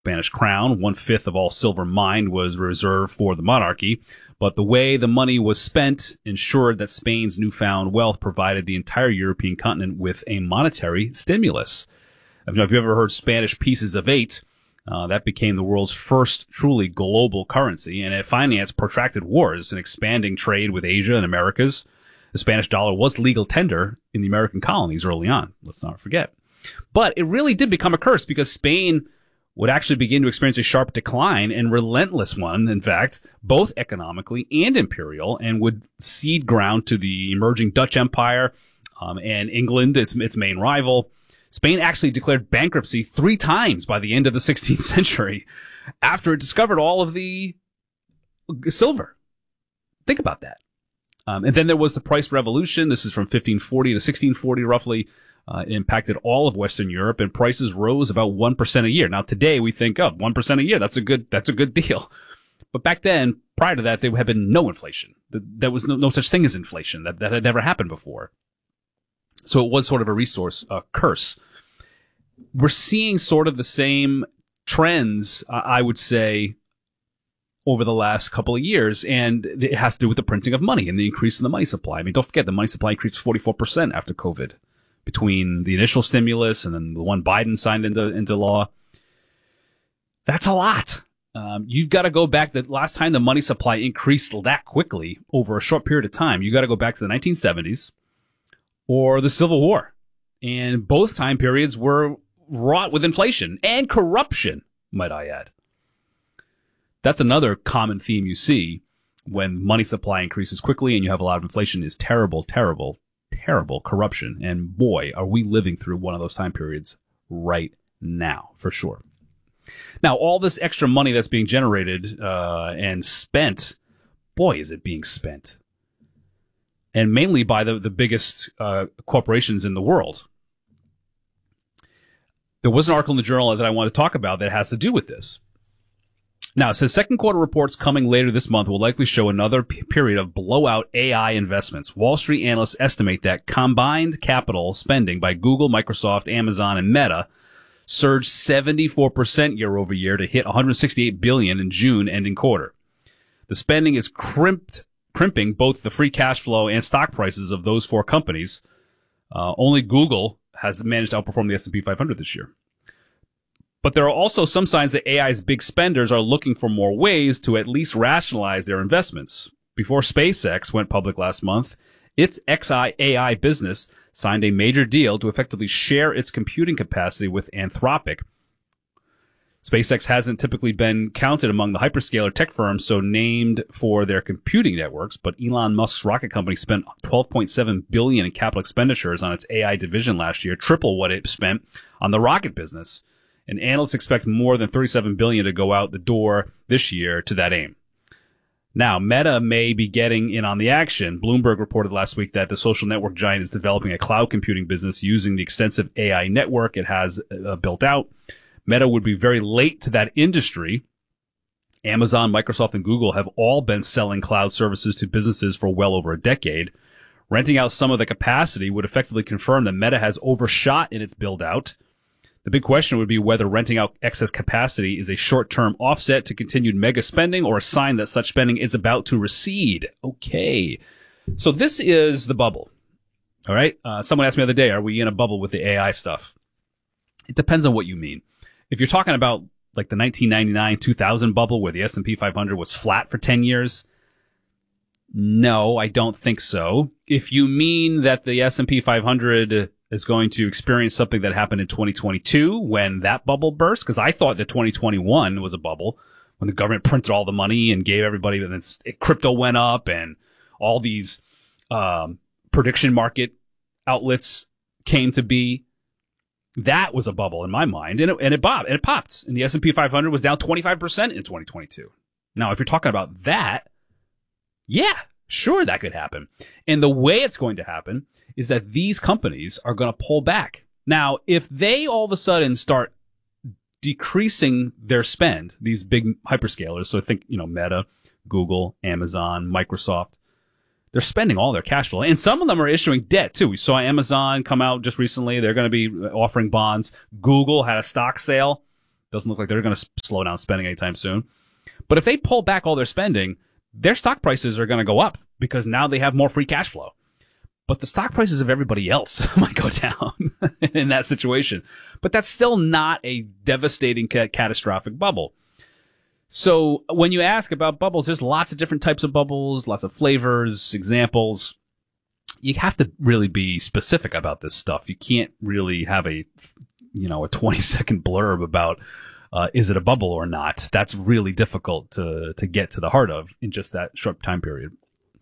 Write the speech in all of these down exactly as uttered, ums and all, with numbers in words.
Spanish crown. One-fifth of all silver mined was reserved for the monarchy. But the way the money was spent ensured that Spain's newfound wealth provided the entire European continent with a monetary stimulus. If you've ever heard Spanish pieces of eight, uh, that became the world's first truly global currency, and it financed protracted wars and expanding trade with Asia and Americas. The Spanish dollar was legal tender in the American colonies early on. Let's not forget. But it really did become a curse because Spain would actually begin to experience a sharp decline, and relentless one, in fact, both economically and imperial, and would cede ground to the emerging Dutch Empire um, and England, its its main rival. Spain actually declared bankruptcy three times by the end of the sixteenth century after it discovered all of the silver. Think about that. Um, and then there was the price revolution. This is from fifteen forty to sixteen forty, roughly. Uh, impacted all of Western Europe, and prices rose about one percent a year. Now, today we think, oh, one percent a year, that's a good that's a good deal. But back then, prior to that, there had been no inflation. There was no, no such thing as inflation. That, that had never happened before. So it was sort of a resource uh, curse. We're seeing sort of the same trends, uh, I would say, over the last couple of years, and it has to do with the printing of money and the increase in the money supply. I mean, don't forget, the money supply increased forty-four percent after COVID. Between the initial stimulus and then the one Biden signed into into law. That's a lot. Um, you've got to go back. The last time the money supply increased that quickly over a short period of time, you got to go back to the nineteen seventies or the Civil War. And both time periods were wrought with inflation and corruption, might I add. That's another common theme you see when money supply increases quickly and you have a lot of inflation is terrible, terrible, terrible corruption. And boy, are we living through one of those time periods right now, for sure. Now, all this extra money that's being generated uh, and spent, boy, is it being spent. And mainly by the, the biggest uh, corporations in the world. There was an article in the Journal that I want to talk about that has to do with this. Now, it says second quarter reports coming later this month will likely show another p- period of blowout A I investments. Wall Street analysts estimate that combined capital spending by Google, Microsoft, Amazon, and Meta surged seventy-four percent year over year to hit one hundred sixty-eight billion dollars in June ending quarter. The spending is crimped, crimping both the free cash flow and stock prices of those four companies. Uh, only Google has managed to outperform the S and P five hundred this year. But there are also some signs that A I's big spenders are looking for more ways to at least rationalize their investments. Before SpaceX went public last month, its X I A I business signed a major deal to effectively share its computing capacity with Anthropic. SpaceX hasn't typically been counted among the hyperscaler tech firms so named for their computing networks, but Elon Musk's rocket company spent twelve point seven billion dollars in capital expenditures on its A I division last year, triple what it spent on the rocket business. And analysts expect more than thirty-seven billion dollars to go out the door this year to that aim. Now, Meta may be getting in on the action. Bloomberg reported last week that the social network giant is developing a cloud computing business using the extensive A I network it has uh, built out. Meta would be very late to that industry. Amazon, Microsoft, and Google have all been selling cloud services to businesses for well over a decade. Renting out some of the capacity would effectively confirm that Meta has overshot in its build-out. The big question would be whether renting out excess capacity is a short-term offset to continued mega spending or a sign that such spending is about to recede. Okay. So this is the bubble. All right. Uh, someone asked me the other day, are we in a bubble with the A I stuff? It depends on what you mean. If you're talking about like the nineteen ninety-nine two thousand bubble where the S and P five hundred was flat for ten years, no, I don't think so. If you mean that the S and P five hundred is going to experience something that happened in twenty twenty-two when that bubble burst, because I thought that twenty twenty-one was a bubble when the government printed all the money and gave everybody, and then crypto went up and all these um, prediction market outlets came to be. That was a bubble in my mind, and it, and it bobbed, and it popped, and the S and P five hundred was down twenty-five percent in twenty twenty-two. Now, if you're talking about that, yeah, sure, that could happen. And the way it's going to happen is that these companies are going to pull back. Now, if they all of a sudden start decreasing their spend, these big hyperscalers, so think, you know, Meta, Google, Amazon, Microsoft, they're spending all their cash flow. And some of them are issuing debt, too. We saw Amazon come out just recently. They're going to be offering bonds. Google had a stock sale. Doesn't look like they're going to slow down spending anytime soon. But if they pull back all their spending, their stock prices are going to go up because now they have more free cash flow. But the stock prices of everybody else might go down in that situation. But that's still not a devastating ca- catastrophic bubble. So when you ask about bubbles, there's lots of different types of bubbles, lots of flavors, examples. You have to really be specific about this stuff. You can't really have a, you know, a twenty second blurb about uh, is it a bubble or not. That's really difficult to to get to the heart of in just that short time period.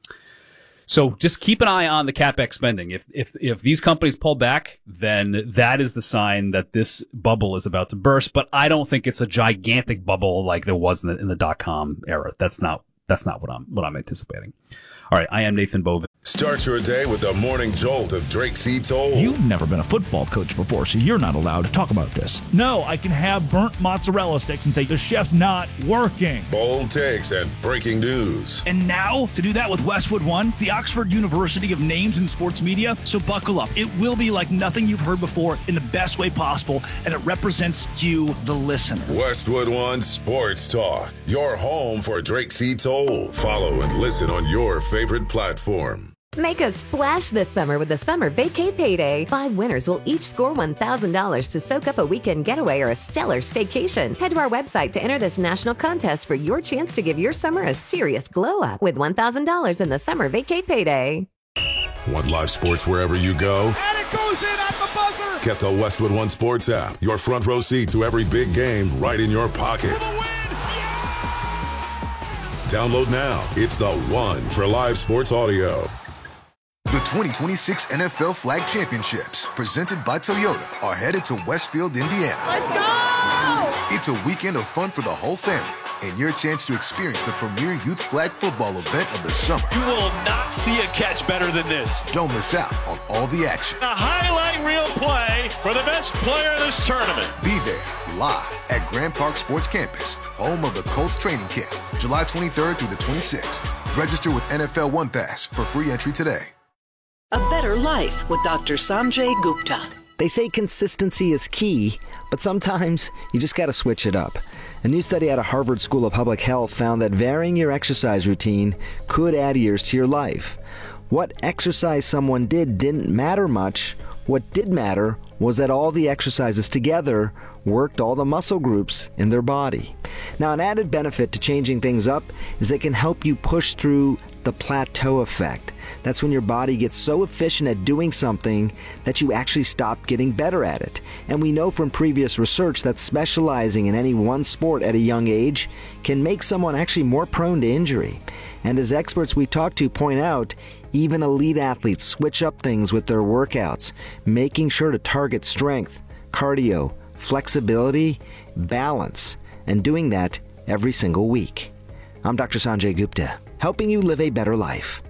So just keep an eye on the CapEx spending. If if if these companies pull back, then that is the sign that this bubble is about to burst. But I don't think it's a gigantic bubble like there was in the, in the dot-com era. That's not that's not what I'm what I'm anticipating. All right, I am Nathan Bovin. Start your day with the morning jolt of Drake C. Toll. You've never been a football coach before, so you're not allowed to talk about this. No, I can have burnt mozzarella sticks and say the chef's not working. Bold takes and breaking news. And now, to do that with Westwood One, the Oxford University of names in sports media. So buckle up. It will be like nothing you've heard before in the best way possible, and it represents you, the listener. Westwood One Sports Talk, your home for Drake C. Toll. Follow and listen on your favorite platform. Make a splash this summer with the Summer Vacay Payday. Five winners will each score one thousand dollars to soak up a weekend getaway or a stellar staycation. Head to our website to enter this national contest for your chance to give your summer a serious glow up with one thousand dollars in the Summer Vacay Payday. Want live sports wherever you go? And it goes in at the buzzer! Get the Westwood One Sports app. Your front row seat to every big game right in your pocket. For the win! Yeah! Download now. It's the one for live sports audio. The twenty twenty-six N F L Flag Championships, presented by Toyota, are headed to Westfield, Indiana. Let's go! It's a weekend of fun for the whole family and your chance to experience the premier youth flag football event of the summer. You will not see a catch better than this. Don't miss out on all the action. A highlight reel play for the best player in this tournament. Be there live at Grand Park Sports Campus, home of the Colts training camp, July twenty-third through the twenty-sixth. Register with N F L One Pass for free entry today. A Better Life with Doctor Sanjay Gupta. They say consistency is key, but sometimes you just got to switch it up. A new study out of Harvard School of Public Health found that varying your exercise routine could add years to your life. What exercise someone did didn't matter much. What did matter was that all the exercises together worked all the muscle groups in their body. Now, an added benefit to changing things up is they can help you push through the plateau effect. That's when your body gets so efficient at doing something that you actually stop getting better at it. And we know from previous research that specializing in any one sport at a young age can make someone actually more prone to injury. And as experts we talk to point out, even elite athletes switch up things with their workouts, making sure to target strength, cardio, flexibility, balance, and doing that every single week. I'm Doctor Sanjay Gupta, helping you live a better life.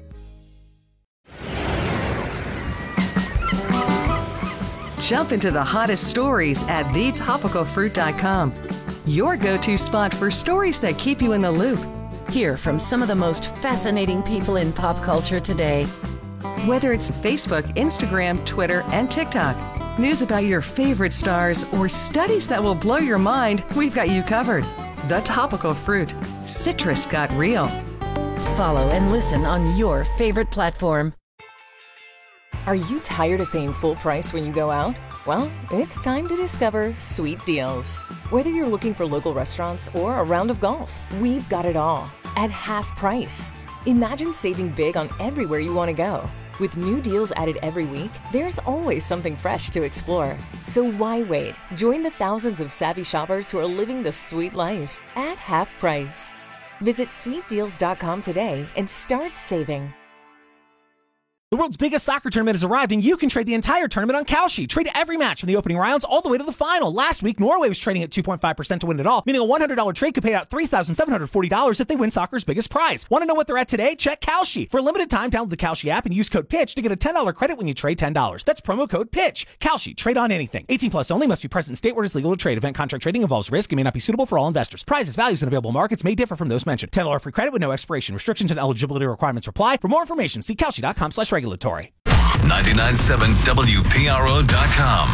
Jump into the hottest stories at the topical fruit dot com. Your go-to spot for stories that keep you in the loop. Hear from some of the most fascinating people in pop culture today. Whether it's Facebook, Instagram, Twitter, and TikTok, news about your favorite stars, or studies that will blow your mind, we've got you covered. The Topical Fruit. Citrus got real. Follow and listen on your favorite platform. Are you tired of paying full price when you go out? Well, it's time to discover Sweet Deals. Whether you're looking for local restaurants or a round of golf, we've got it all at half price. Imagine saving big on everywhere you want to go. With new deals added every week, there's always something fresh to explore. So why wait? Join the thousands of savvy shoppers who are living the sweet life at half price. Visit sweet deals dot com today and start saving. The world's biggest soccer tournament has arrived, and you can trade the entire tournament on Kalshi. Trade every match from the opening rounds all the way to the final. Last week, Norway was trading at two point five percent to win it all, meaning a one hundred dollars trade could pay out three thousand seven hundred forty dollars if they win soccer's biggest prize. Want to know what they're at today? Check Kalshi. For a limited time, download the Kalshi app and use code PITCH to get a ten dollars credit when you trade ten dollars. That's promo code PITCH. Kalshi. Trade on anything. eighteen plus only. Must be present in state where it is legal to trade. Event contract trading involves risk and may not be suitable for all investors. Prizes, values, and available markets may differ from those mentioned. ten dollars free credit with no expiration. Restrictions and eligibility requirements apply. For more information, see Kalshi dot com slash regulatory. ninety-nine point seven W P R O dot com.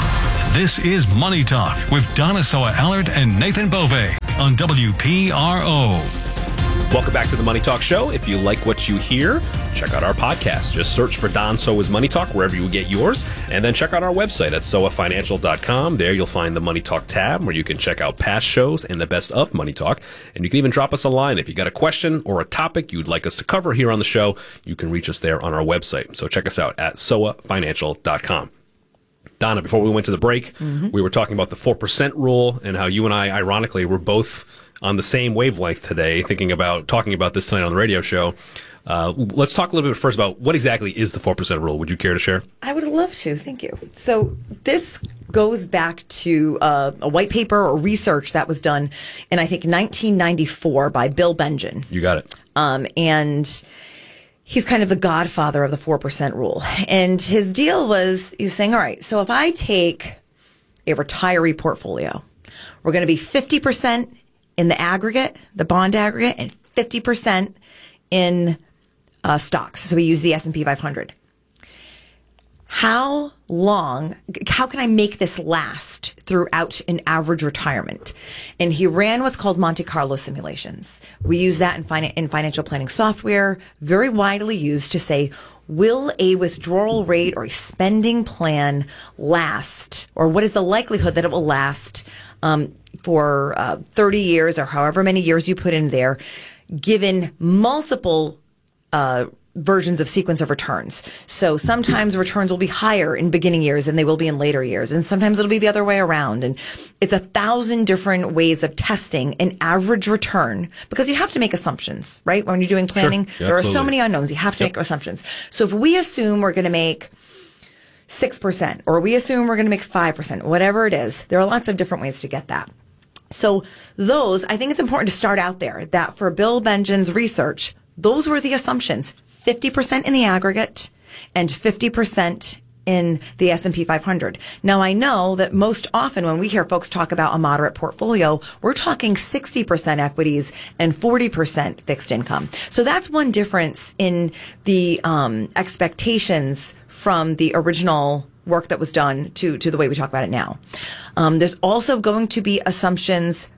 This is Money Talk with Donna Soa-Allard and Nathan Bove on W P R O. Welcome back to the Money Talk Show. If you like what you hear, check out our podcast. Just search for Don Soa's Money Talk wherever you get yours. And then check out our website at soa financial dot com. There you'll find the Money Talk tab where you can check out past shows and the best of Money Talk. And you can even drop us a line. If you got a question or a topic you'd like us to cover here on the show, you can reach us there on our website. So check us out at soa financial dot com. Donna, before we went to the break, mm-hmm. we were talking about the four percent rule and how you and I, ironically, were both on the same wavelength today, thinking about talking about this tonight on the radio show. Uh, let's talk a little bit first about what exactly is the four percent rule. Would you care to share? I would love to. Thank you. So this goes back to uh, a white paper or research that was done in, I think, nineteen ninety-four by Bill Bengen. You got it. Um, and he's kind of the godfather of the four percent rule. And his deal was, he was saying, all right, so if I take a retiree portfolio, we're going to be fifty percent in the aggregate, the bond aggregate, and fifty percent in uh, stocks. So we use the S and P five hundred. How long, how can I make this last throughout an average retirement? And he ran what's called Monte Carlo simulations. We use that in, fin- in financial planning software, very widely used to say, will a withdrawal rate or a spending plan last? Or what is the likelihood that it will last um, for uh, thirty years or however many years you put in there, given multiple uh versions of sequence of returns. So sometimes returns will be higher in beginning years than they will be in later years. And sometimes it'll be the other way around. And it's a thousand different ways of testing an average return because you have to make assumptions, right? When you're doing planning, Sure. Yeah, there absolutely. are so many unknowns. You have to Yep. make assumptions. So if we assume we're going to make six percent or we assume we're going to make five percent, whatever it is, there are lots of different ways to get that. So those, I think it's important to start out there that for Bill Bengen's research, those were the assumptions. fifty percent in the aggregate and fifty percent in the S and P five hundred. Now, I know that most often when we hear folks talk about a moderate portfolio, we're talking sixty percent equities and forty percent fixed income. So that's one difference in the um, expectations from the original work that was done to, to the way we talk about it now. Um, there's also going to be assumptions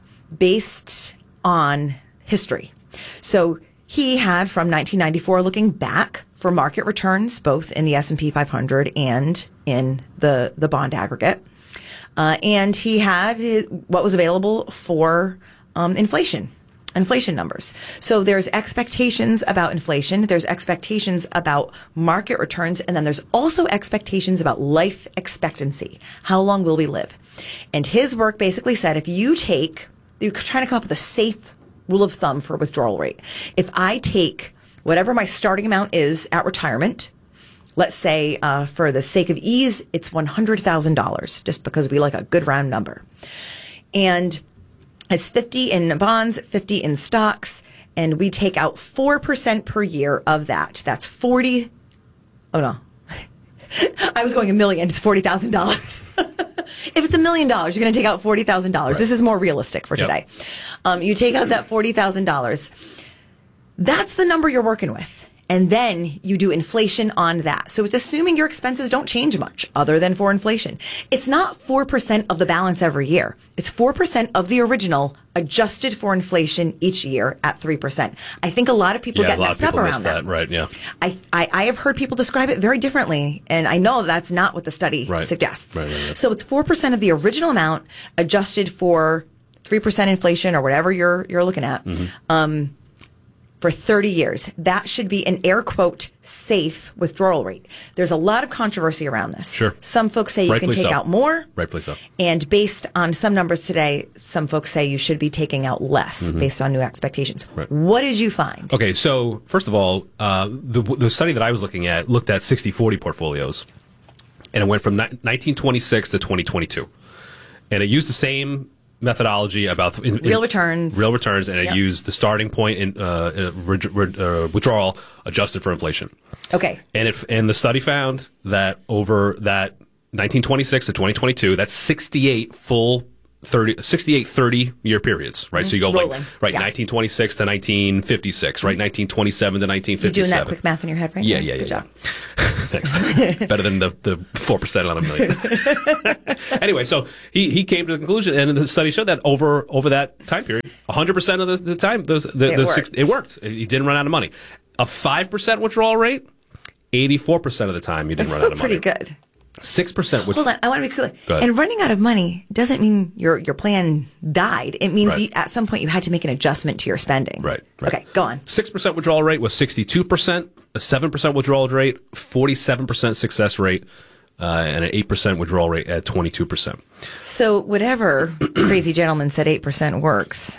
based on history. So he had from nineteen ninety-four looking back for market returns, both in the S and P five hundred and in the, the bond aggregate. Uh, and he had what was available for um, inflation, inflation numbers. So there's expectations about inflation, there's expectations about market returns, and then there's also expectations about life expectancy. How long will we live? And his work basically said if you take, you're trying to come up with a safe rule of thumb for withdrawal rate. If I take whatever my starting amount is at retirement, let's say uh, for the sake of ease, it's one hundred thousand dollars, just because we like a good round number. And it's fifty in bonds, fifty in stocks, and we take out four percent per year of that. That's forty. Oh, no. I was going a million. It's forty thousand dollars. If it's a million dollars, you're going to take out forty thousand dollars. Right. This is more realistic for Yep. today. Um, you take out that forty thousand dollars. That's the number you're working with. And then you do inflation on that. So it's assuming your expenses don't change much other than for inflation. It's not four percent of the balance every year. It's four percent of the original adjusted for inflation each year at three percent. I think a lot of people yeah, get a lot messed of people up miss around that. that. Right, yeah. I, I, I have heard people describe it very differently, and I know that's not what the study Right. suggests. Right, right, right. So it's four percent of the original amount adjusted for three percent inflation or whatever you're you're looking at. Mm-hmm. Um, for thirty years. That should be an air quote safe withdrawal rate. There's a lot of controversy around this. Sure. Some folks say you Rightfully can take so. out more. Rightfully so. And based on some numbers today, some folks say you should be taking out less Mhm. based on new expectations. Right. What did you find? Okay, so first of all, uh, the the study that I was looking at looked at sixty forty portfolios, and it went from ni- nineteen twenty-six to twenty twenty-two, and it used the same methodology about in, in- Real returns. real returns, and it Yep. used the starting point in uh, uh, re- re- uh, withdrawal adjusted for inflation. Okay. And if and the study found that over that nineteen twenty-six to twenty twenty-two, that's sixty-eight full thirty, sixty-eight thirty year periods, right? Mm-hmm. So you go Rolling. like, right, yeah. nineteen twenty-six to nineteen fifty-six, right? nineteen twenty-seven to nineteen fifty-seven. You're doing that quick math in your head right yeah, now? Yeah, yeah, Good yeah. job. Thanks. Better than the, the four percent on a million. Anyway, so he, he came to the conclusion, and the study showed that over over that time period, one hundred percent of the, the time, those, the, it, the worked. Six, it worked. He didn't run out of money. A five percent withdrawal rate, eighty-four percent of the time you didn't That's run out of money. That's still pretty good. Six percent. Hold on, I want to be clear. And running out of money doesn't mean your your plan died. It means right. you, at some point you had to make an adjustment to your spending. Right. right. Okay, go on. Six percent withdrawal rate was sixty-two percent. A seven percent withdrawal rate, forty-seven percent success rate, uh, and an eight percent withdrawal rate at twenty-two percent. So whatever crazy gentleman said, eight percent works.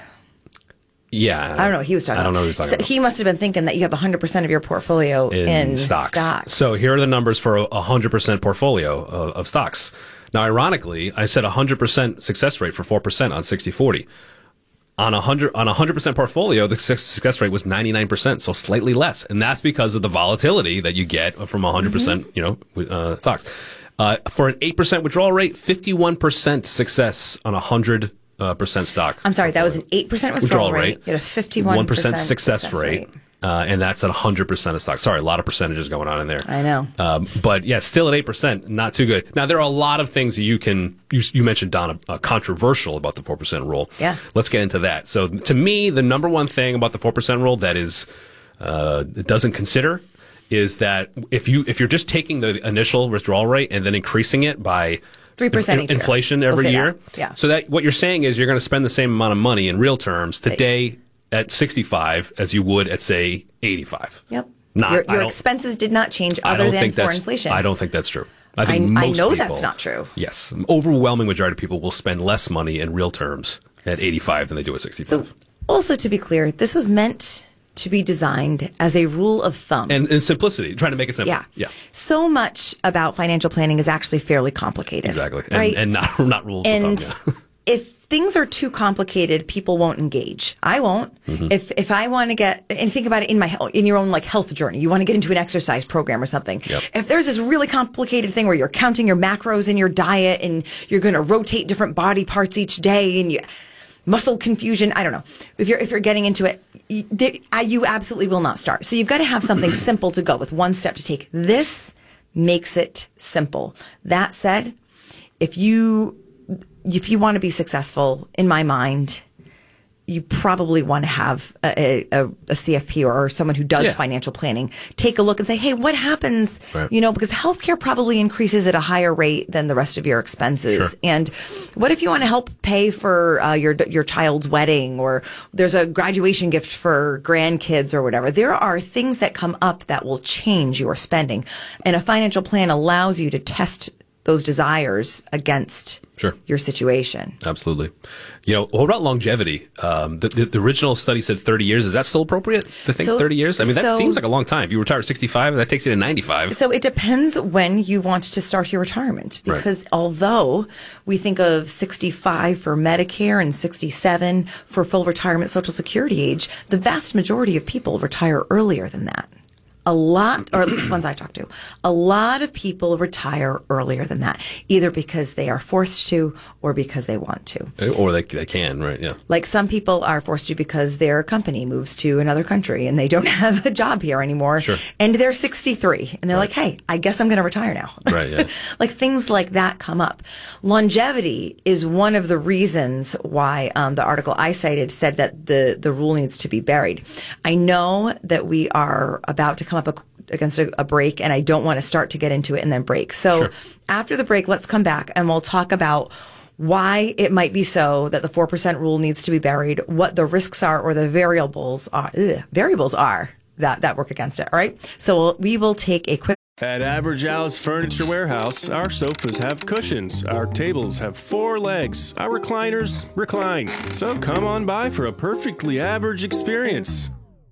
Yeah. I don't know what he was talking about. I don't know what he was talking so about. He must have been thinking that you have one hundred percent of your portfolio in, in stocks. stocks. So here are the numbers for a one hundred percent portfolio of, of stocks. Now, ironically, I said one hundred percent success rate for four percent on sixty forty. On a hundred on a hundred percent portfolio, the success rate was ninety nine percent, so slightly less, and that's because of the volatility that you get from a hundred percent, you know, uh, stocks. Uh, for an eight percent withdrawal rate, fifty one percent success on a hundred uh, percent stock. I'm sorry, that was an eight percent withdrawal, withdrawal rate. rate. You had a fifty-one percent success, success rate. rate. Uh, and that's at one hundred percent of stock. Sorry, a lot of percentages going on in there. I know. Um, but yeah, still at eight percent, not too good. Now, there are a lot of things that you can, you, you mentioned, Donna, uh, controversial about the four percent rule. Yeah. Let's get into that. So to me, the number one thing about the four percent rule that is, uh, it doesn't consider is that if you, if you're just taking the initial withdrawal rate and then increasing it by three percent inf- inflation every we'll year. That. Yeah. So that what you're saying is you're going to spend the same amount of money in real terms today at sixty-five as you would at, say, eighty-five. Yep. Not, your your expenses did not change other than for inflation. I don't think that's true. I think I, most I know people, that's not true. Yes. Overwhelming majority of people will spend less money in real terms at eighty-five than they do at sixty-five. So, also to be clear, this was meant to be designed as a rule of thumb. And, and simplicity, trying to make it simple. Yeah. yeah. So much about financial planning is actually fairly complicated. Exactly. And, right? and not, not rules and of thumb. Yeah. If things are too complicated, people won't engage. I won't. Mm-hmm. If if I want to get, and think about it in my in your own like health journey, you want to get into an exercise program or something. Yep. If there's this really complicated thing where you're counting your macros in your diet and you're going to rotate different body parts each day and you muscle confusion, I don't know. If you're if you're getting into it, you, there, I, you absolutely will not start. So you've got to have something simple to go with, one step to take. This makes it simple. That said, if you if you want to be successful, in my mind, you probably want to have a, a, a C F P or someone who does yeah. financial planning take a look and say, hey, what happens? Right. You know, because healthcare probably increases at a higher rate than the rest of your expenses. Sure. And what if you want to help pay for uh, your your child's wedding, or there's a graduation gift for grandkids or whatever? There are things that come up that will change your spending. And a financial plan allows you to test those desires against sure. your situation. Absolutely. You know, what about longevity? Um, the, the, the original study said thirty years. Is that still appropriate to think so, thirty years? I mean, that so, seems like a long time. If you retire at sixty-five, that takes you to ninety-five. So it depends when you want to start your retirement. Because right. although we think of sixty-five for Medicare and sixty-seven for full retirement Social Security age, the vast majority of people retire earlier than that. A lot, or at least ones I talk to, a lot of people retire earlier than that, either because they are forced to or because they want to. Or they, they can, right? Yeah. Like some people are forced to because their company moves to another country and they don't have a job here anymore. Sure. And they're sixty-three and they're right. like, hey, I guess I'm going to retire now. Right, yeah. Like things like that come up. Longevity is one of the reasons why um, the article I cited said that the, the rule needs to be buried. I know that we are about to come up a, against a, a break, and I don't want to start to get into it and then break. So sure. after the break, let's come back and we'll talk about why it might be so that the four percent rule needs to be buried, what the risks are or the variables are, ugh, variables are that, that work against it. All right. So we'll, we will take a quick. At Average Al's Furniture Warehouse, our sofas have cushions, our tables have four legs, our recliners recline. So come on by for a perfectly average experience.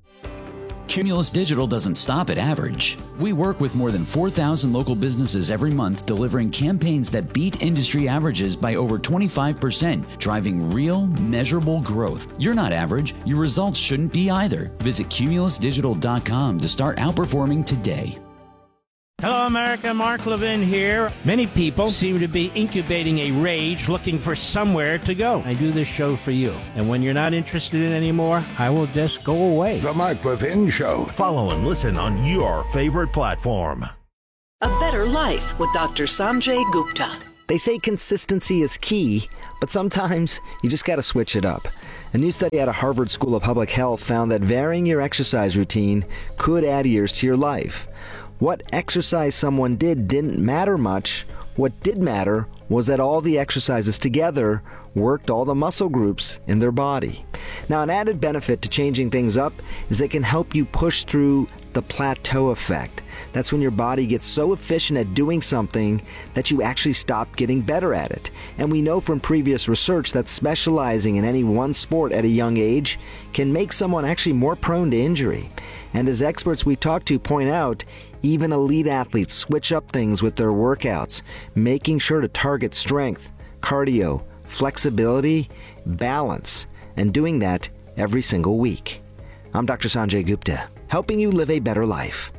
Cumulus Digital doesn't stop at average. We work with more than four thousand local businesses every month, delivering campaigns that beat industry averages by over twenty-five percent, driving real, measurable growth. You're not average. Your results shouldn't be either. Visit cumulus digital dot com to start outperforming today. Hello, America. Mark Levin here. Many people seem to be incubating a rage looking for somewhere to go. I do this show for you. And when you're not interested in it anymore, I will just go away. The Mark Levin Show. Follow and listen on your favorite platform. A Better Life with Doctor Sanjay Gupta. They say consistency is key, but sometimes you just got to switch it up. A new study out of Harvard School of Public Health found that varying your exercise routine could add years to your life. What exercise someone did didn't matter much. What did matter was that all the exercises together worked all the muscle groups in their body. Now, an added benefit to changing things up is they can help you push through the plateau effect. That's when your body gets so efficient at doing something that you actually stop getting better at it. And we know from previous research that specializing in any one sport at a young age can make someone actually more prone to injury. And as experts we talk to point out, even elite athletes switch up things with their workouts, making sure to target strength, cardio, flexibility, balance, and doing that every single week. I'm Doctor Sanjay Gupta, helping you live a better life.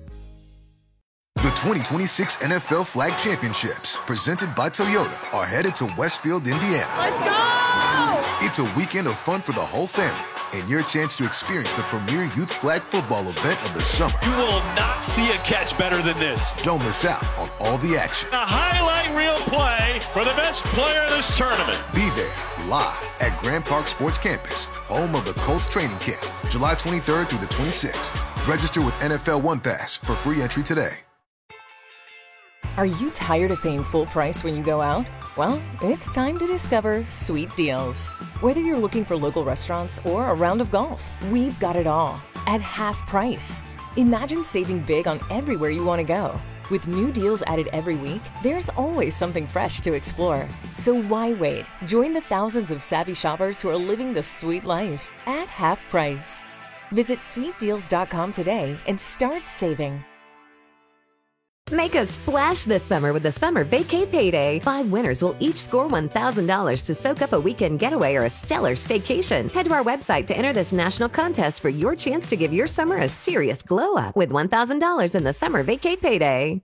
The twenty twenty-six N F L Flag Championships, presented by Toyota, are headed to Westfield, Indiana. Let's go! It's a weekend of fun for the whole family, and your chance to experience the premier youth flag football event of the summer. You will not see a catch better than this. Don't miss out on all the action. A highlight reel play for the best player in this tournament. Be there, live at Grand Park Sports Campus, home of the Colts training camp, July twenty-third through the twenty-sixth. Register with N F L One Pass for free entry today. Are you tired of paying full price when you go out? Well, it's time to discover Sweet Deals. Whether you're looking for local restaurants or a round of golf, we've got it all at half price. Imagine saving big on everywhere you want to go. With new deals added every week, there's always something fresh to explore. So why wait? Join the thousands of savvy shoppers who are living the sweet life at half price. Visit sweet deals dot com today and start saving. Make a splash this summer with the Summer Vacay Payday. Five winners will each score one thousand dollars to soak up a weekend getaway or a stellar staycation. Head to our website to enter this national contest for your chance to give your summer a serious glow up with one thousand dollars in the Summer Vacay Payday.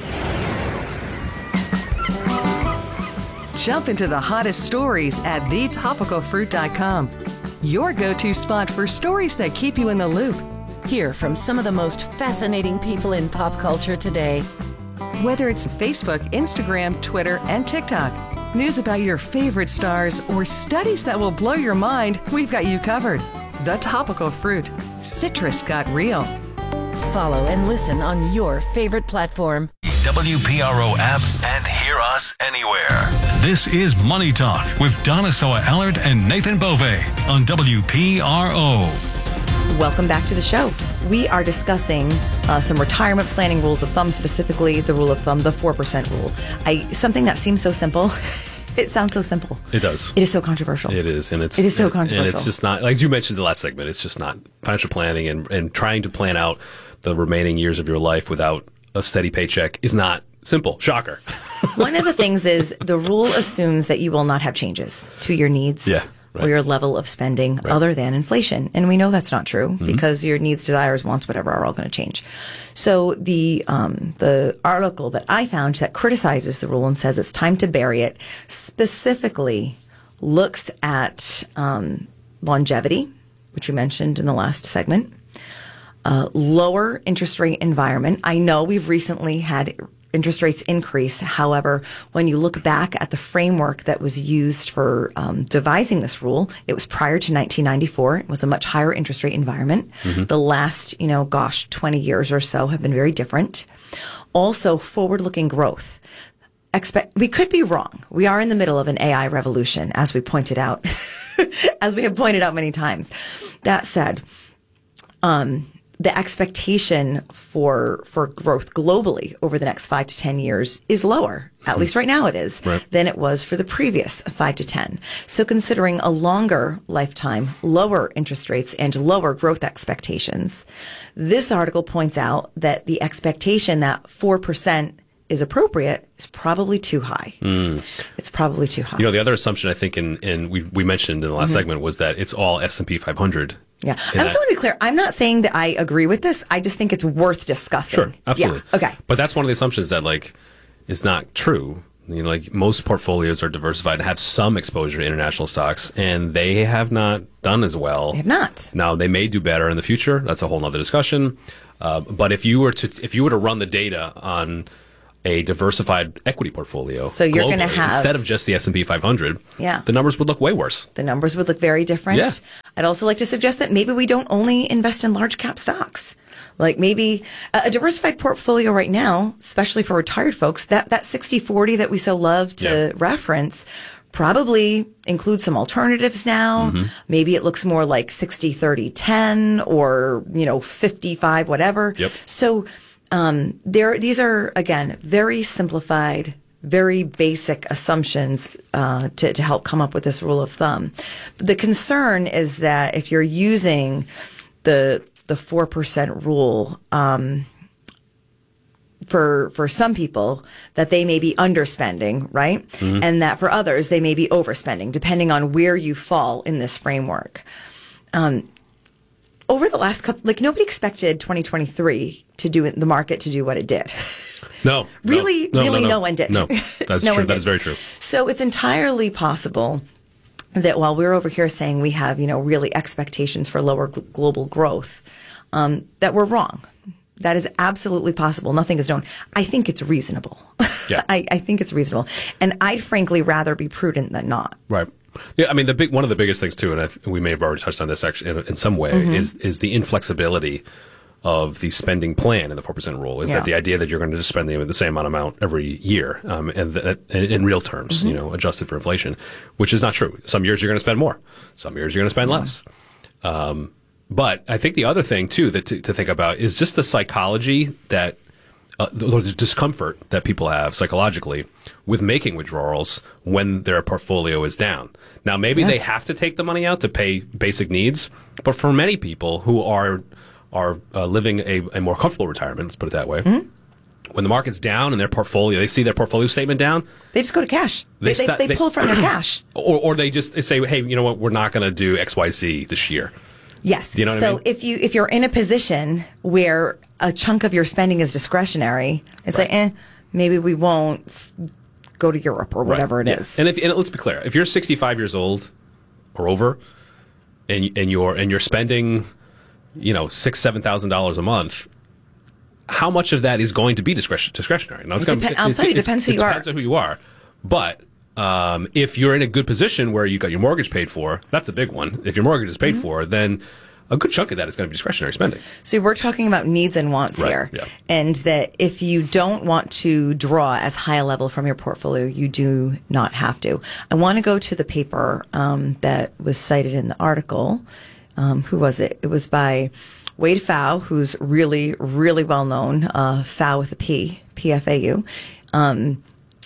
Jump into the hottest stories at the topical fruit dot com. Your go-to spot for stories that keep you in the loop. Hear from some of the most fascinating people in pop culture today. Whether it's Facebook, Instagram, Twitter, and TikTok, news about your favorite stars, or studies that will blow your mind, we've got you covered. The Topical Fruit. Citrus got real. Follow and listen on your favorite platform. W P R O app and hear us anywhere. This is Money Talk with Donna Soa Allard and Nathan Bove on W P R O. Welcome back to the show. We are discussing uh, some retirement planning rules of thumb, specifically the rule of thumb, the four percent rule. I something that seems so simple. It sounds so simple. It does. It is so controversial. It is, and it's it is so and, controversial. And it's just not, like you mentioned in the last segment, it's just not financial planning and, and trying to plan out the remaining years of your life without a steady paycheck is not simple. Shocker. One of the things is the rule assumes that you will not have changes to your needs. Yeah. Right. Or your level of spending right. other than inflation. And we know that's not true mm-hmm. because your needs, desires, wants, whatever are all going to change. So the um, the article that I found that criticizes the rule and says it's time to bury it specifically looks at um, longevity, which we mentioned in the last segment, uh, lower interest rate environment. I know we've recently had interest rates increase. However, when you look back at the framework that was used for um, devising this rule, it was prior to nineteen ninety-four. It was a much higher interest rate environment. Mm-hmm. The last, you know, gosh, twenty years or so have been very different. Also, forward-looking growth. Expect we could be wrong. We are in the middle of an A I revolution, as we pointed out, as we have pointed out many times. That said, um, the expectation for for growth globally over the next five to ten years is lower, at least right now it is, right. than it was for the previous five to ten. So considering a longer lifetime, lower interest rates, and lower growth expectations, this article points out that the expectation that four percent is appropriate is probably too high. Mm. It's probably too high. You know, the other assumption I think in, in we we mentioned in the last mm-hmm. segment was that it's all S and P five hundred Yeah. And I'm just I- want to be clear. I'm not saying that I agree with this. I just think it's worth discussing. Sure, absolutely. Yeah. Okay. But that's one of the assumptions that like is not true. You know, like most portfolios are diversified and have some exposure to international stocks, and they have not done as well. They have not. Now they may do better in the future. That's a whole nother discussion. Uh, but if you were to if you were to run the data on a diversified equity portfolio, So you're gonna globally, have- instead of just the S and P five hundred, Yeah. the numbers would look way worse. The numbers would look very different. Yeah. I'd also like to suggest that maybe we don't only invest in large cap stocks. Like maybe a, a diversified portfolio right now, especially for retired folks, that, that sixty forty that we so love to Yeah. reference probably includes some alternatives now. Mm-hmm. Maybe it looks more like sixty thirty ten or, you know, fifty-five, whatever. Yep. So, um, there, these are, again, very simplified, very basic assumptions uh, to, to help come up with this rule of thumb. The concern is that if you're using the the four percent rule um, for for some people, that they may be underspending, right? Mhm. And that for others, they may be overspending, depending on where you fall in this framework. Um, over the last couple, like nobody expected twenty twenty-three to do it, the market to do what it did. No, Really, no, no, really no, no one did. No, that's No true. one That did. is very true. So it's entirely possible that while we're over here saying we have, you know, really expectations for lower g- global growth, um, that we're wrong. That is absolutely possible. Nothing is known. I think it's reasonable. Yeah. I, I think it's reasonable. And I'd frankly rather be prudent than not. Right. Yeah, I mean, the big one of the biggest things too, and I th- we may have already touched on this actually in, in some way, Mhm. is is the inflexibility of the spending plan in the four percent rule. Is Yeah. that the idea that you're going to just spend the, the same amount of amount every year, um, and that, in in real terms, Mhm. you know, adjusted for inflation, which is not true. Some years you're going to spend more, some years you're going to spend less. Um, but I think the other thing too that to, to think about is just the psychology that. Uh, the, the discomfort that people have psychologically with making withdrawals when their portfolio is down. Now, maybe Yeah. they have to take the money out to pay basic needs, but for many people who are are uh, living a, a more comfortable retirement, let's put it that way, when the market's down and their portfolio, they see their portfolio statement down, They just go to cash. They, they, sta- they pull from their cash. or or they just they say, hey, you know what, we're not going to do X Y Z this year. Yes. Do you know what so I mean? if you if you're in a position where a chunk of your spending is discretionary, it's like, eh, maybe we won't s- go to Europe or whatever Right. it Yeah. is. And if and let's be clear, if you're sixty-five years old or over, and and you're and you're spending, you know, six seven thousand dollars a month, how much of that is going to be discretion, discretionary? Now, it's It gonna, depen- I'll tell you, it depends who it you are. depends on who you are, but. Um, if you're in a good position where you got your mortgage paid for, that's a big one. If your mortgage is Mm-hmm. paid for, then a good chunk of that is going to be discretionary spending. So we're talking about needs and wants Right, here. yeah. And that if you don't want to draw as high a level from your portfolio, you do not have to. I want to go to the paper um, that was cited in the article. Um, who was it? It was by Wade Pfau, who's really, really well known, uh, Pfau with a P, P F A U, um,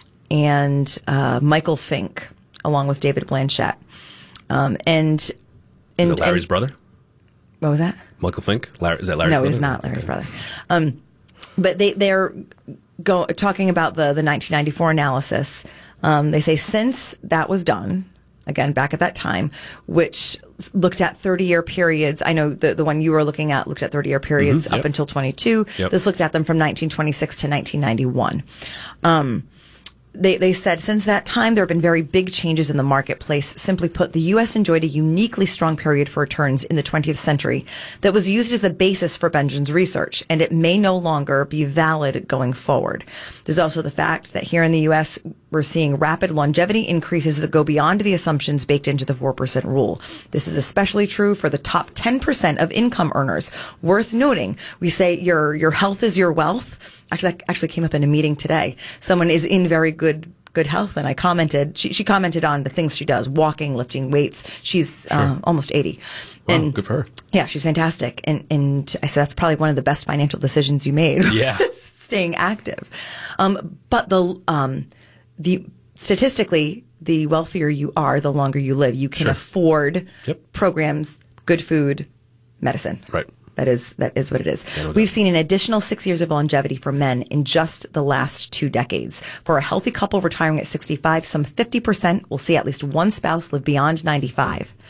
and uh, Michael Fink, along with David Blanchett. Um, and, and Is it Larry's and- brother? What was that? Michael Fink? Larry, is that Larry's no, brother? it is not Larry's brother. Um, but they, they're go, talking about the, the nineteen ninety-four analysis. Um, they say since that was done, again, back at that time, which looked at thirty-year periods. I know the, the one you were looking at looked at thirty-year periods Mhm, up yep. until twenty-two. Yep. This looked at them from nineteen twenty-six to nineteen ninety-one. Um, They, they said since that time, there have been very big changes in the marketplace. Simply put, the U S enjoyed a uniquely strong period for returns in the twentieth century that was used as the basis for Benjamin's research, and it may no longer be valid going forward. There's also the fact that here in the U S, we're seeing rapid longevity increases that go beyond the assumptions baked into the four percent rule. This is especially true for the top ten percent of income earners. Worth noting, we say your, your health is your wealth. Actually, that actually came up in a meeting today. Someone is in very good good health, and I commented. She, she commented on the things she does: walking, lifting weights. She's uh, almost eighty. Wow, And good for her. yeah, she's fantastic. And and I said that's probably one of the best financial decisions you made. Yeah. Staying active. Um, but the um, the statistically, the wealthier you are, the longer you live. You can Sure. afford Yep. programs, good food, medicine. Right. That is that is what it is. Yeah, no doubt. We've seen an additional six years of longevity for men in just the last two decades. For a healthy couple retiring at sixty-five, some fifty percent will see at least one spouse live beyond ninety-five.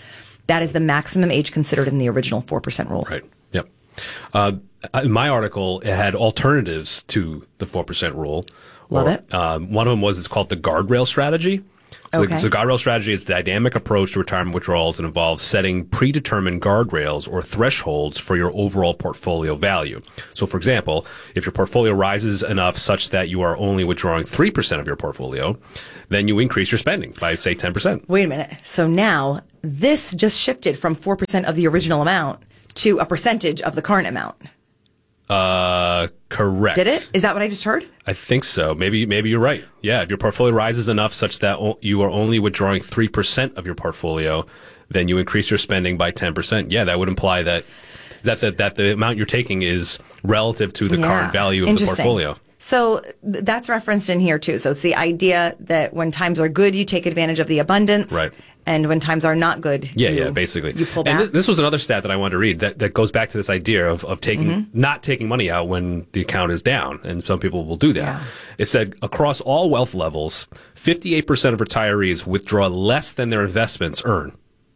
That is the maximum age considered in the original four percent rule. Right. Yep. Uh, in my article, it had alternatives to the four percent rule. Love or, it. Um, one of them was, it's called the guardrail strategy. So, Okay. the, so guardrail strategy is the dynamic approach to retirement withdrawals and involves setting predetermined guardrails or thresholds for your overall portfolio value. So, for example, if your portfolio rises enough such that you are only withdrawing three percent of your portfolio, then you increase your spending by, say, ten percent. Wait a minute. So now this just shifted from four percent of the original amount to a percentage of the current amount. Uh, correct. Did it? Is that what I just heard? I think so. Maybe, maybe you're right. Yeah, if your portfolio rises enough such that o- you are only withdrawing three percent of your portfolio, then you increase your spending by ten percent. Yeah, that would imply that that that, that the amount you're taking is relative to the Yeah. current value of the Interesting. portfolio. So th- that's referenced in here too. So it's the idea that when times are good, you take advantage of the abundance. Right. And when times are not good, Yeah, you, yeah, basically. you pull and back. this, this was another stat that I wanted to read that, that goes back to this idea of, of taking Mhm. not taking money out when the account is down, and some people will do that. It said across all wealth levels, fifty-eight percent of retirees withdraw less than their investments earn.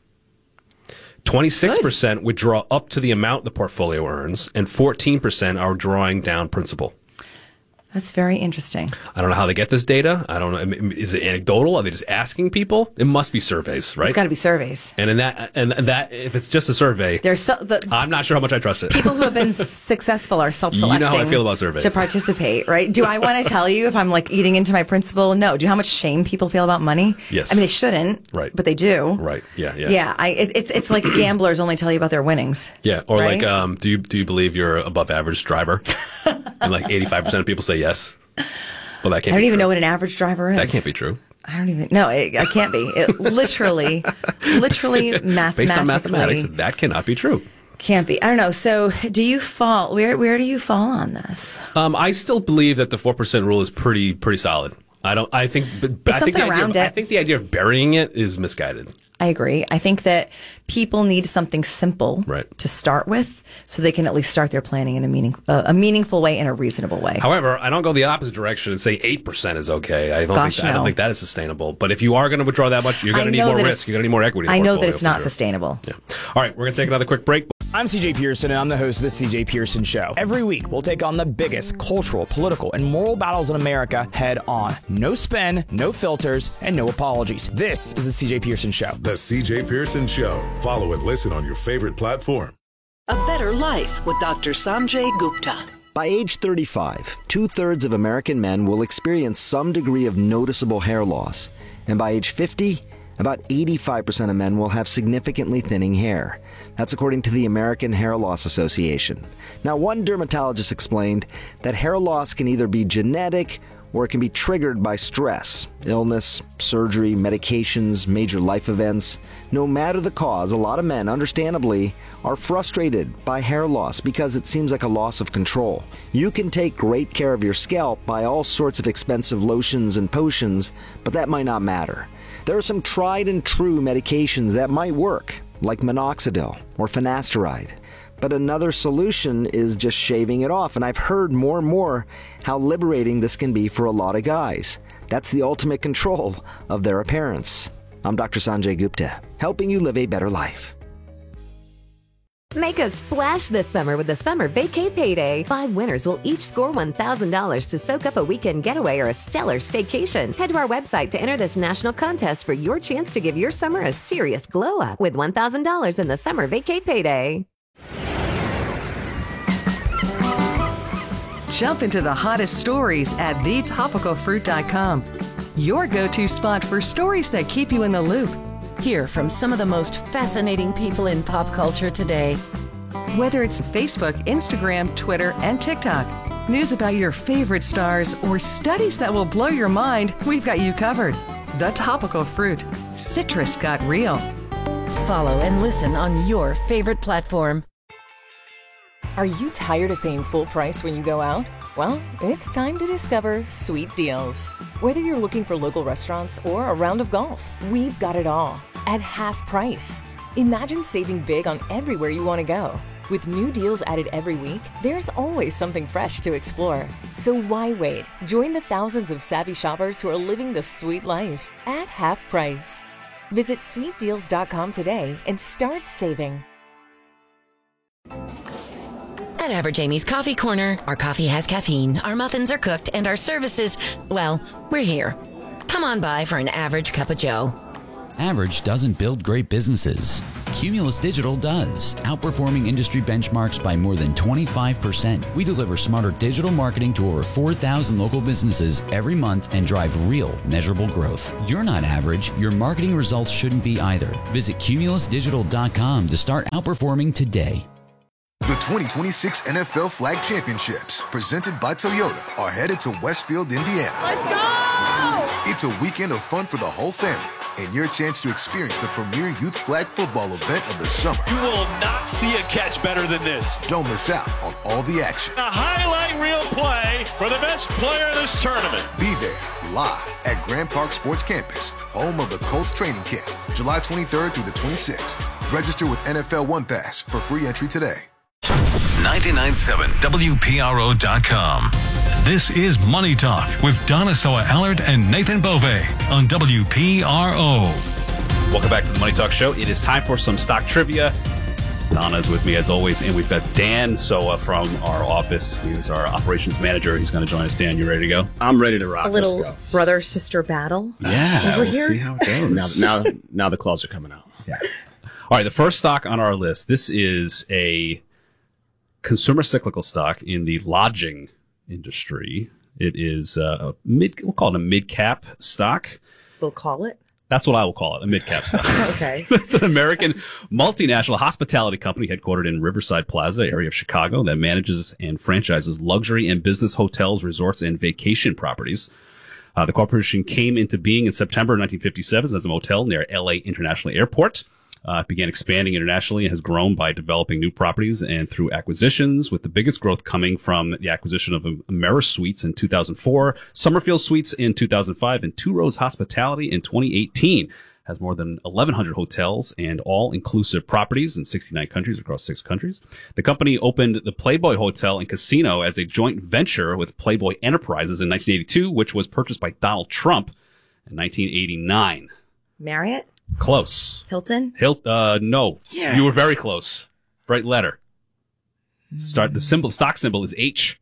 twenty-six percent withdraw up to the amount the portfolio earns, and fourteen percent are drawing down principal. That's very interesting. I don't know how they get this data. I don't know. I mean, is it anecdotal? Are they just asking people? It must be surveys, right? It's got to be surveys. And in that, and that, if it's just a survey, There's so, the I'm not sure how much I trust it. people who have been successful are self-selecting. You know how I feel about surveys. To participate, right? Do I want to tell you if I'm like eating into my principal? No. Do you know how much shame people feel about money? Yes. I mean, they shouldn't. Right. But they do. Right. Yeah. Yeah. Yeah. I, it, it's it's like gamblers only tell you about their winnings. Yeah. Or Right? like, um, do you do you believe you're above average driver? And like eighty-five percent of people say yes. Well, that I can't. don't be even true. know what an average driver is. That can't be true. I don't even. No, it, it can't be. It literally, literally mathematically. Based on mathematics, that cannot be true. Can't be. I don't know. So, do you fall? Where where do you fall on this? Um, I still believe that the four percent rule is pretty pretty solid. I don't. I think. But, but I think the something idea around of, it. I think the idea of burying it is misguided. I agree. I think that people need something simple Right. to start with, so they can at least start their planning in a meaning uh, a meaningful way, in a reasonable way. However, I don't go the opposite direction and say eight percent is okay. I don't Gosh, think that, I don't no. think that is sustainable. But if you are going to withdraw that much, you're going I to need know more that risk. it's- You're going to need more equity. in the I know that portfolio, it's for not sure. sustainable. Yeah. All right, we're going to take another quick break. I'm C J Pearson, and I'm the host of The C J Pearson Show. Every week, we'll take on the biggest cultural, political, and moral battles in America head on. No spin, no filters, and no apologies. This is The C J Pearson Show. The C J Pearson Show. Follow and listen on your favorite platform. A Better Life with Doctor Sanjay Gupta. By age thirty-five, two-thirds of American men will experience some degree of noticeable hair loss. And by age fifty, about eighty-five percent of men will have significantly thinning hair. That's according to the American Hair Loss Association. Now, one dermatologist explained that hair loss can either be genetic or it can be triggered by stress, illness, surgery, medications, major life events. No matter the cause, a lot of men, understandably, are frustrated by hair loss because it seems like a loss of control. You can take great care of your scalp by all sorts of expensive lotions and potions, but that might not matter. There are some tried and true medications that might work, like minoxidil or finasteride. But another solution is just shaving it off, and I've heard more and more how liberating this can be for a lot of guys. That's the ultimate control of their appearance. I'm Doctor Sanjay Gupta, helping you live a better life. Make a splash this summer with the Summer Vacay Payday. Five winners will each score one thousand dollars to soak up a weekend getaway or a stellar staycation. Head to our website to enter this national contest for your chance to give your summer a serious glow up with one thousand dollars in the Summer Vacay Payday. Jump into the hottest stories at the topical fruit dot com. Your go-to spot for stories that keep you in the loop. Hear from some of the most fascinating people in pop culture today. Whether it's Facebook, Instagram, Twitter, and TikTok, news about your favorite stars, or studies that will blow your mind, we've got you covered. The Topical Fruit. Citrus got real. Follow and listen on your favorite platform. Are you tired of paying full price when you go out? Well, it's time to discover sweet deals. Whether you're looking for local restaurants or a round of golf, we've got it all at half price. Imagine saving big on everywhere you want to go. With new deals added every week, there's always something fresh to explore. So why wait? Join the thousands of savvy shoppers who are living the sweet life at half price. Visit sweet deals dot com today and start saving. At Average Amy's Coffee Corner, our coffee has caffeine, our muffins are cooked, and our services, well, we're here. Come on by for an average cup of joe. Average doesn't build great businesses. Cumulus Digital does, outperforming industry benchmarks by more than twenty-five percent. We deliver smarter digital marketing to over four thousand local businesses every month and drive real, measurable growth. You're not average. Your marketing results shouldn't be either. Visit cumulus digital dot com to start outperforming today. The twenty twenty-six N F L Flag Championships, presented by Toyota, are headed to Westfield, Indiana. Let's go! It's a weekend of fun for the whole family, and your chance to experience the premier youth flag football event of the summer. You will not see a catch better than this. Don't miss out on all the action. A highlight reel play for the best player in this tournament. Be there live at Grand Park Sports Campus, home of the Colts training camp, July twenty-third through the twenty-sixth. Register with N F L One Pass for free entry today. ninety-nine point seven W P R O dot com. This is Money Talk with Donna Soa Allard and Nathan Bove on W P R O. Welcome back to the Money Talk Show. It is time for some stock trivia. Donna's with me as always, and we've got Dan Soa from our office. He's our operations manager. He's going to join us. Dan, you ready to go? I'm ready to rock. A little brother-sister battle. Yeah, over we'll here. see how it goes. now, now, now the claws are coming out. Yeah. All right, the first stock on our list. This is a consumer cyclical stock in the lodging industry. It is a mid. We'll call it a mid-cap stock. We'll call it. That's what I will call it, a mid-cap stock. Okay. It's an American multinational hospitality company headquartered in Riverside Plaza, area of Chicago, that manages and franchises luxury and business hotels, resorts, and vacation properties. Uh, the corporation came into being in September nineteen fifty-seven as a motel near L A International Airport. Uh, it began expanding internationally and has grown by developing new properties and through acquisitions, with the biggest growth coming from the acquisition of AmeriSuites in two thousand four, Summerfield Suites in two thousand five, and Two Roads Hospitality in twenty eighteen. Has more than eleven hundred hotels and all-inclusive properties in sixty-nine countries across six countries. The company opened the Playboy Hotel and Casino as a joint venture with Playboy Enterprises in nineteen eighty-two, which was purchased by Donald Trump in nineteen eighty-nine. Marriott? Close. Hilton? Hilt, uh, no. Yeah. You were very close. Right letter. Start. The symbol, stock symbol is H.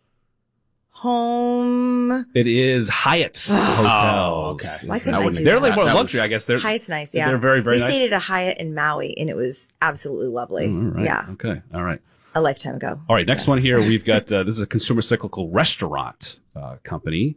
Home. It is Hyatt Hotels. Oh, okay. Why couldn't I do They're that? like more That luxury, was- I guess. They're, Hyatt's nice, yeah. They're very, very we nice. We stayed at a Hyatt in Maui, and it was absolutely lovely. Oh, all right. Yeah. Okay. All right. A lifetime ago. All right. Next Yes. one here. We've got, uh, this is a consumer cyclical restaurant uh, company.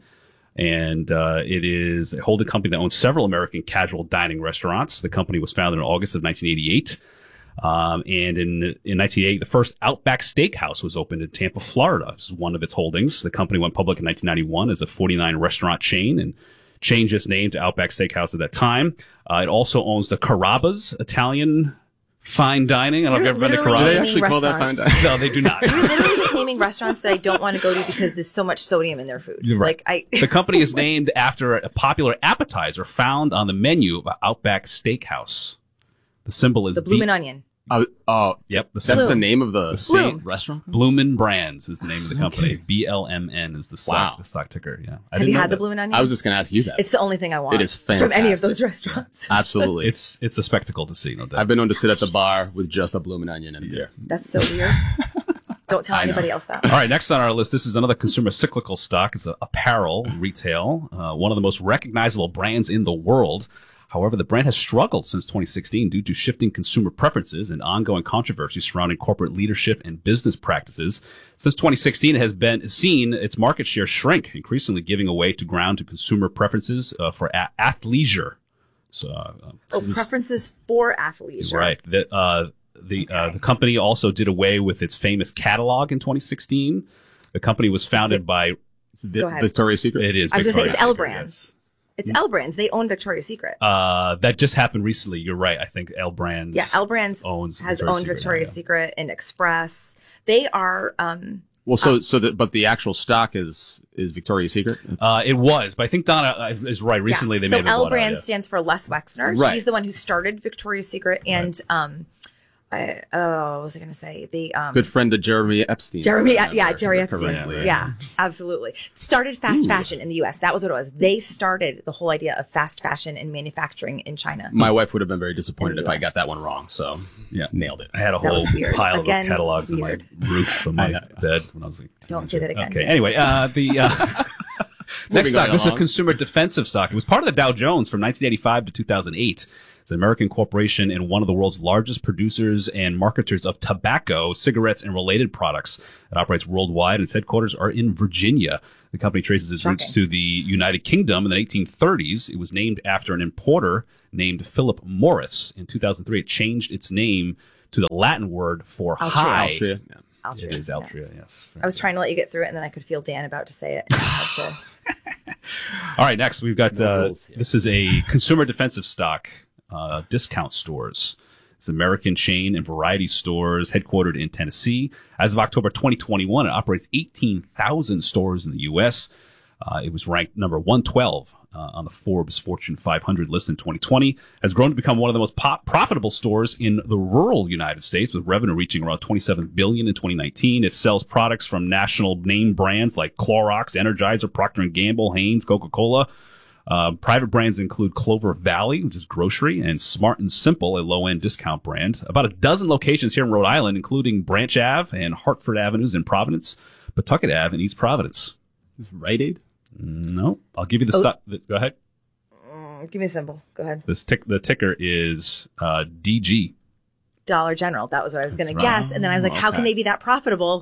And uh, it is a holding company that owns several American casual dining restaurants. The company was founded in August of nineteen eighty-eight. Um, and in, in nineteen eighty, the first Outback Steakhouse was opened in Tampa, Florida. This is one of its holdings. The company went public in nineteen ninety-one as a forty-nine restaurant chain and changed its name to Outback Steakhouse at that time. Uh, it also owns the Carrabba's Italian fine dining. I don't know if you've ever been to Literally Carrabba's. Do they naming actually call that fine restaurants. dining? No, they do not. You're literally just naming restaurants that I don't want to go to because there's so much sodium in their food. You're right. Like I, The company is named after a popular appetizer found on the menu of Outback Steakhouse. The symbol is the bloomin' B- onion. Oh, oh, Yep. The that's symbol, the name of the, the same Bloom. restaurant? Bloomin' Brands is the name of the company. B L M N is the stock, Wow. the stock ticker. Yeah. I Have didn't you know had the that. bloomin' onion? I was just going to ask you that. It's the only thing I want. It is from any of fantastic. those restaurants. Absolutely. It's it's a spectacle to see, no doubt. I've been known to sit at the bar with just a bloomin' onion and a beer. That's so weird. Don't tell I know. anybody else that. All right, next on our list, this is another consumer cyclical stock. It's a apparel retail, uh, one of the most recognizable brands in the world. However, the brand has struggled since twenty sixteen due to shifting consumer preferences and ongoing controversy surrounding corporate leadership and business practices. Since twenty sixteen, it has been seen its market share shrink, increasingly giving away to ground to consumer preferences uh, for a- athleisure. So, uh, Oh, preferences for athleisure. right. The uh, the uh, the company also did away with its famous catalog in twenty sixteen. The company was founded by Vi- Go ahead. Victoria's Secret? it is I was going to say Victoria's it's L Secret, Brands. yes. It's L Brands. They own Victoria's Secret. Uh, that just happened recently. You're right. I think L Brands. Yeah, L Brands owns has Victoria's owned Secret Victoria's now, yeah. Secret and Express. They are. Um, Well, so, so that, but the actual stock is, is Victoria's Secret? It's- Uh, it was, but I think Donna uh, is right. Recently, yeah. they so may have been L bought out, Brands yeah. stands for Les Wexner. Right. He's the one who started Victoria's Secret, and um, I, oh, what was I going to say? The um, Good friend of Jeremy Epstein. Jeremy, yeah, Jerry Epstein. Correctly. Yeah, absolutely. Started fast Ooh. fashion in the U S. That was what it was. They started the whole idea of fast fashion and manufacturing in China. My wife would have been very disappointed if I got that one wrong. So, yeah, nailed it. I had a That whole was weird. pile Again, of those catalogs weird. in my roof of my bed when I was like, Don't say that again. okay. Anyway, uh, the uh, next stock. right This is a along. consumer defensive stock. It was part of the Dow Jones from nineteen eighty-five to two thousand eight. It's an American corporation and one of the world's largest producers and marketers of tobacco, cigarettes, and related products. It operates worldwide, and its headquarters are in Virginia. The company traces its roots to the United Kingdom in the eighteen thirties. It was named after an importer named Philip Morris. In two thousand three, it changed its name to the Latin word for Altria. high. Altria. Altria. It is Altria, yes. I was trying to let you get through it, and then I could feel Dan about to say it. I had to- All right, next we've got, uh, this is a consumer defensive stock, uh, Discount Stores. It's an American chain and variety stores headquartered in Tennessee. As of October twenty twenty-one, it operates eighteen thousand stores in the U S. Uh, it was ranked number one twelve uh, on the Forbes Fortune five hundred list in twenty twenty. Has grown to become one of the most pop- profitable stores in the rural United States, with revenue reaching around twenty-seven billion dollars in twenty nineteen. It sells products from national name brands like Clorox, Energizer, Procter and Gamble, Hanes, Coca-Cola. Uh, private brands include Clover Valley, which is grocery, and Smart and Simple, a low-end discount brand. About a dozen locations here in Rhode Island, including Branch Avenue and Hartford Avenues in Providence, Pawtucket Avenue in East Providence. Is Rite Aid? No. I'll give you the Oh. stuff. Go ahead. Mm, give me a symbol. Go ahead. This tick, the ticker is uh, D G. Dollar General. That was what I was going to right. guess. And then I was like, how Okay. can they be that profitable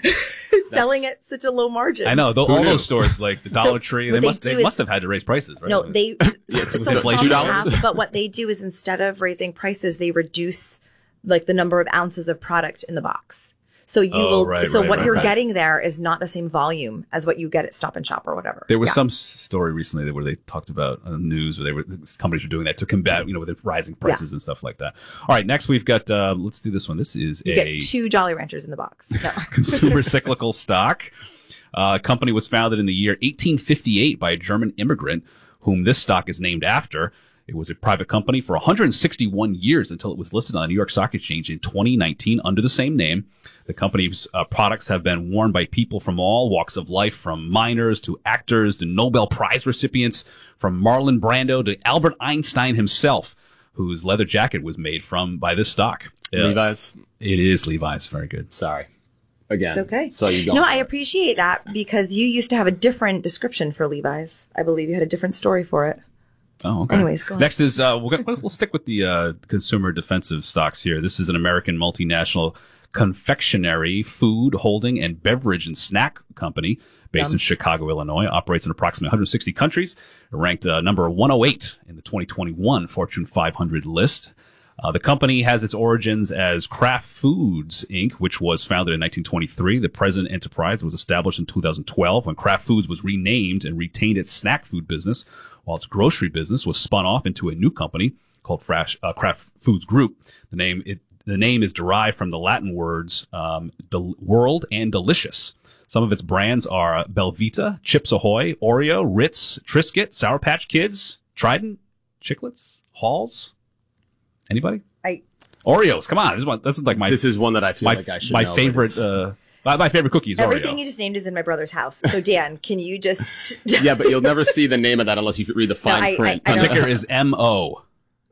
selling at such a low margin? I know. Th- Who all knew? those stores, like the Dollar Tree, what they they must do they is- must have had to raise prices, right? No, they it's so inflation. some have, but what they do is instead of raising prices, they reduce like the number of ounces of product in the box. So you Oh, will. right, so right, what right, you're right. getting there is not the same volume as what you get at Stop and Shop or whatever. There was Yeah. some s- story recently that where they talked about on the news where they were companies were doing that to combat, you know, with the rising prices and stuff like that. All right, next we've got. Uh, let's do this one. This is You a get two Jolly Ranchers in the box. No. consumer cyclical stock. Uh, company was founded in the year eighteen fifty-eight by a German immigrant, whom this stock is named after. It was a private company for one hundred sixty-one years until it was listed on the New York Stock Exchange in twenty nineteen under the same name. The company's uh, products have been worn by people from all walks of life, from miners to actors to Nobel Prize recipients, from Marlon Brando to Albert Einstein himself, whose leather jacket was made from by this stock. Uh, Levi's? It is Levi's. Very good. Sorry. Again. It's okay. So you go. No, I appreciate that because you used to have a different description for Levi's. I believe you had a different story for it. Oh, okay. Anyways, go on. Next is uh, we're gonna, we'll stick with the uh, consumer defensive stocks here. This is an American multinational confectionery, food, holding, and beverage and snack company based Yum. in Chicago, Illinois. Operates in approximately one hundred sixty countries. Ranked uh, number one oh eight in the twenty twenty-one Fortune five hundred list. Uh, the company has its origins as Kraft Foods, Incorporated, which was founded in nineteen twenty-three. The present enterprise was established in two thousand twelve when Kraft Foods was renamed and retained its snack food business, while its grocery business was spun off into a new company called Frash, uh, Kraft Foods Group. The name it, the name is derived from the Latin words um, del- world and delicious. Some of its brands are Belvita, Chips Ahoy, Oreo, Ritz, Triscuit, Sour Patch Kids, Trident, Chiclets, Halls. Anybody? I Oreos. Come on, this is, one, this is like my. This is one that I feel my, like I should my know, but favorite. it's- Uh, my, my favorite cookie is Everything Oreo. you just named is in my brother's house. So Dan, can you just? Yeah, but you'll never see the name of that unless you read the fine I- print. I- I the don't- ticker is M O.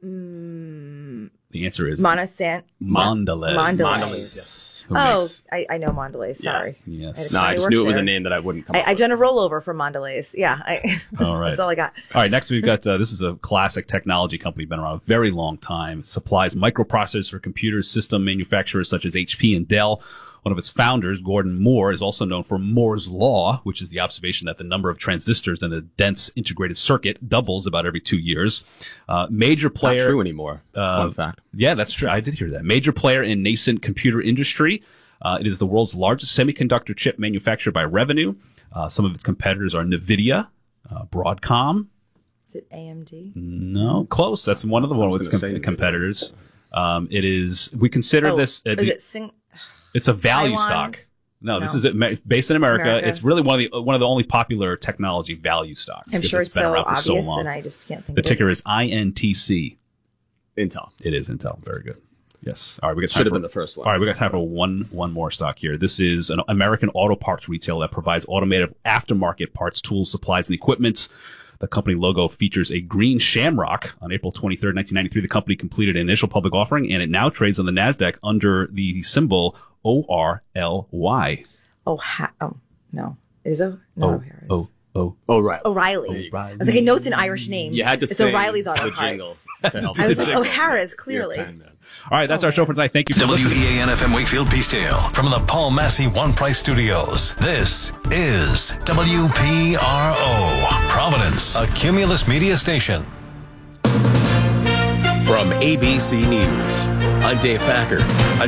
Mm, The answer is Monasant. Mondelez. Mondelez. Mondelez, yes. Who Oh, makes- I, I know Mondelez. Sorry. Yes. didn't No, know I he just worked knew it was there. a name that I wouldn't come I, up I've with. done a rollover for Mondelez. Yeah, I, All right. that's all I got. All right, next we've got, uh, this is a classic technology company, been around a very long time. It supplies microprocessors for computer system manufacturers such as H P and Dell. One of its founders, Gordon Moore, is also known for Moore's Law, which is the observation that the number of transistors in a dense integrated circuit doubles about every two years. Uh, major player. Not true anymore. Uh, Fun fact. Yeah, that's true. I did hear that. Major player in nascent computer industry. Uh, it is the world's largest semiconductor chip manufacturer by revenue. Uh, some of its competitors are NVIDIA, uh, Broadcom. Is it A M D? No, close. That's one of the one of its gonna com- say competitors. Um, it is. We consider Oh, this. Uh, is the- it Sing? it's a value Taiwan? stock. No, this No. is it, based in America. America. It's really one of the one of the only popular technology value stocks. I'm because sure it's been so around for obvious, so long. and I just can't think The of ticker it. is I N T C. Intel. It is Intel. Very good. Yes. All right, we got Should have time for- been the first one. All right, we got time for one one more stock here. This is an American auto parts retailer that provides automated aftermarket parts, tools, supplies, and equipment. The company logo features a green shamrock. On April twenty-third, nineteen ninety-three, the company completed an initial public offering, and it now trades on the NASDAQ under the symbol O R L Y. Oh, ha- oh no. It is a no. Oh, oh, oh. O'Reilly. O'Reilly. I was like, I know it's an Irish name. You had to it's say O'Reilly's Auto the Parts. jingle. I was like, O'Hara's, clearly. All right, that's our show for tonight. Thank you for W listening. E A N F M Wakefield Peacedale from the Paul Massey One Price Studios. This is W P R O, Providence, a Cumulus media station. From A B C News, I'm Dave Packer.